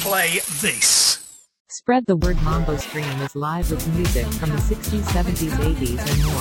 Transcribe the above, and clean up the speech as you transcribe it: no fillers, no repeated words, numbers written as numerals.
play this. Spread the word. Mambo Stream is live with music from the 60s, 70s, 80s and more.